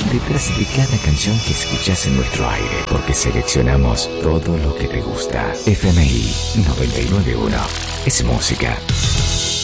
detrás de cada canción que escuchas en nuestro aire, porque seleccionamos todo lo que te gusta. FMI 991 es música.